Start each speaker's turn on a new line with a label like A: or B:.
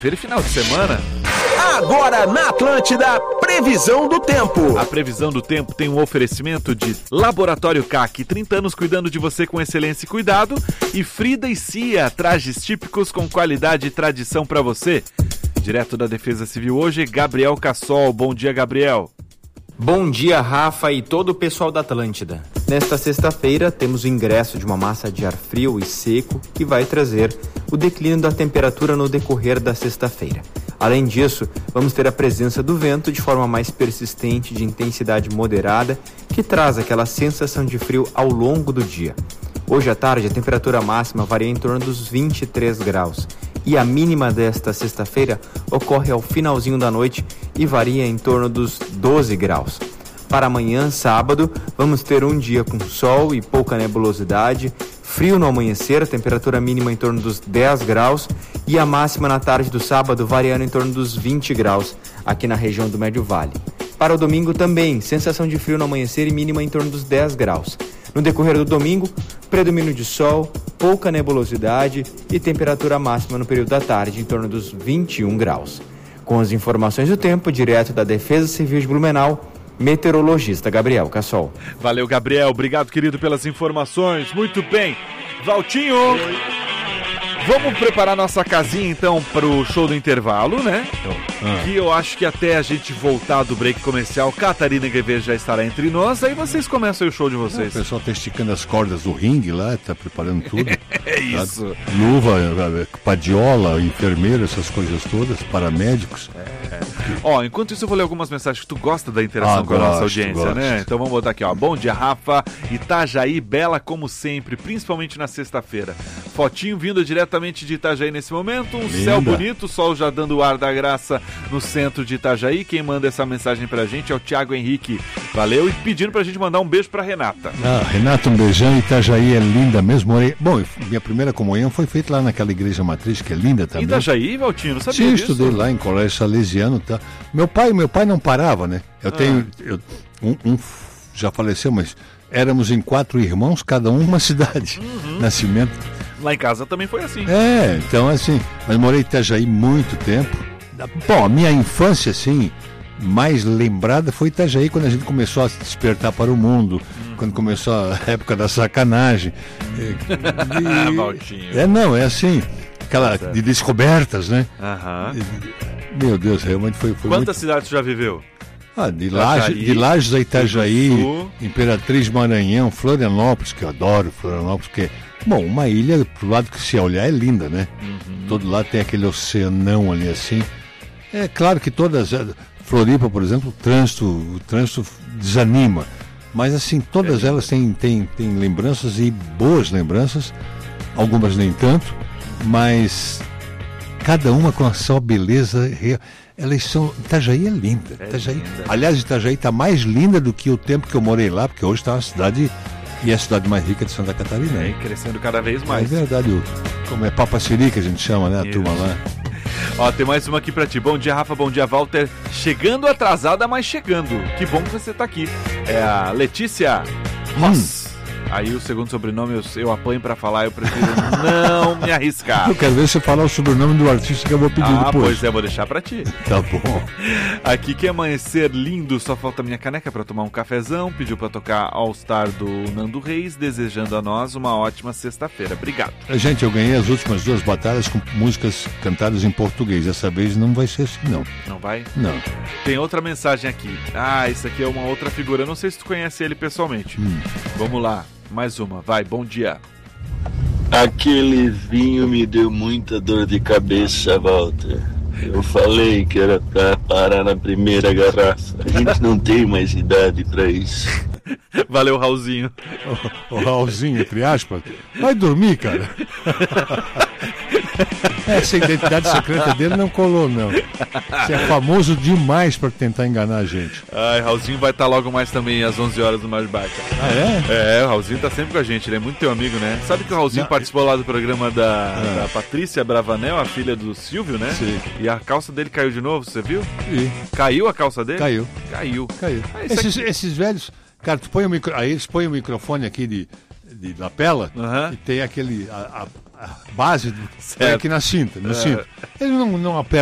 A: Final de semana.
B: Agora na Atlântida, previsão do tempo.
A: A previsão do tempo tem um oferecimento de Laboratório CAC, 30 anos cuidando de você com excelência e cuidado, e Frida e Cia, trajes típicos com qualidade e tradição para você. Direto da Defesa Civil hoje, Gabriel Cassol. Bom dia, Gabriel.
C: Bom dia, Rafa e todo o pessoal da Atlântida. Nesta sexta-feira, temos o ingresso de uma massa de ar frio e seco que vai trazer o declínio da temperatura no decorrer da sexta-feira. Além disso, vamos ter a presença do vento de forma mais persistente, de intensidade moderada, que traz aquela sensação de frio ao longo do dia. Hoje à tarde, a temperatura máxima varia em torno dos 23 graus. E a mínima desta sexta-feira ocorre ao finalzinho da noite e varia em torno dos 12 graus. Para amanhã, sábado, vamos ter um dia com sol e pouca nebulosidade, frio no amanhecer, temperatura mínima em torno dos 10 graus e a máxima na tarde do sábado variando em torno dos 20 graus aqui na região do Médio Vale. Para o domingo também, sensação de frio no amanhecer e mínima em torno dos 10 graus. No decorrer do domingo, predomínio de sol, pouca nebulosidade e temperatura máxima no período da tarde em torno dos 21 graus. Com as informações do tempo, direto da Defesa Civil de Blumenau, meteorologista Gabriel Cassol.
A: Valeu, Gabriel. Obrigado, querido, pelas informações. Muito bem. Valtinho, vamos preparar nossa casinha, então, para o show do intervalo, né? Que eu acho que até a gente voltar do break comercial, Catarina Guevara já estará entre nós. Aí vocês começam o show de vocês.
D: O pessoal está esticando as cordas do ringue lá, está preparando tudo.
A: É isso.
D: Luva, padiola, enfermeiro, essas coisas todas, paramédicos.
A: Ó, enquanto isso eu vou ler algumas mensagens que tu gosta da interação com a nossa audiência, né? Então vamos botar aqui, ó. Bom dia, Rafa. Itajaí, bela como sempre, principalmente na sexta-feira. Fotinho vindo diretamente de Itajaí nesse momento. Um céu bonito, sol já dando o ar da graça no centro de Itajaí. Quem manda essa mensagem pra gente é o Thiago Henrique. Valeu. E pedindo pra gente mandar um beijo pra Renata.
D: Renata, um beijão. Itajaí é linda mesmo. Bom, minha primeira comunhão foi feita lá naquela igreja matriz, que é linda também.
A: Itajaí, Valtinho, não sabia
D: disso?
A: Sim,
D: estudei lá em colégio salesiano, tá? Meu pai não parava, né? Um já faleceu, mas éramos em 4 irmãos, cada um uma cidade. Nascimento.
A: Lá em casa também foi assim.
D: Então assim, mas morei em Itajaí muito tempo. Bom, a minha infância, assim, mais lembrada foi Itajaí, quando a gente começou a se despertar para o mundo, quando começou a época da sacanagem. É assim, aquela de descobertas, né? Meu Deus, realmente foi
A: Quantas cidades você já viveu?
D: De Lages a Itajaí, Imperatriz Maranhão, Florianópolis, que eu adoro Florianópolis, porque, bom, uma ilha, pro lado que se olhar, é linda, né? Todo lado tem aquele oceanão ali assim. É claro que todas, Floripa, por exemplo, o trânsito desanima, mas assim, todas elas têm lembranças e boas lembranças, algumas nem tanto, mas cada uma com a sua beleza real. Itajaí é linda. Aliás, Itajaí está mais linda do que o tempo que eu morei lá, porque hoje está uma cidade, e é a cidade mais rica de Santa Catarina.
A: E crescendo cada vez mais.
D: É verdade, como é Papaciri que a gente chama, né? A turma lá.
A: Ó, tem mais uma aqui pra ti. Bom dia, Rafa, bom dia, Walter. Chegando atrasada, mas chegando. Que bom que você tá aqui. É a Letícia Ross. Aí o segundo sobrenome eu apanho pra falar, eu prefiro não me arriscar.
D: Eu quero ver você falar o sobrenome do artista que eu vou pedir depois.
A: Pois é, vou deixar pra ti.
D: Tá bom.
A: Aqui que amanhecer lindo, só falta minha caneca pra tomar um cafezão. Pediu pra tocar All Star do Nando Reis, desejando a nós uma ótima sexta-feira. Obrigado.
D: Gente, eu ganhei as últimas 2 batalhas com músicas cantadas em português. Dessa vez não vai ser assim, não.
A: Não vai?
D: Não.
A: Tem outra mensagem aqui. Isso aqui é uma outra figura. Eu não sei se tu conhece ele pessoalmente. Vamos lá. Mais uma, vai, bom dia.
E: Aquele vinho me deu muita dor de cabeça, Walter. Eu falei que era pra parar na primeira garrafa. A gente não tem mais idade pra isso.
A: Valeu, Raulzinho.
D: O Raulzinho, entre aspas. Vai dormir, cara. Essa identidade secreta dele não colou, não. Você é famoso demais para tentar enganar a gente.
A: Raulzinho vai estar logo mais também às 11 horas no Mais Baixa.
D: É?
A: O Raulzinho tá sempre com a gente, ele é muito teu amigo, né? Sabe que o Raulzinho participou lá do programa da Patrícia Bravanel, a filha do Silvio, né?
D: Sim.
A: E a calça dele caiu de novo, você viu?
D: Sim.
A: Caiu a calça dele?
D: Caiu. Esses velhos, cara, aí eles põem o microfone aqui de lapela e tem aquele base do aqui na cinta, no cinto. Ele não aperta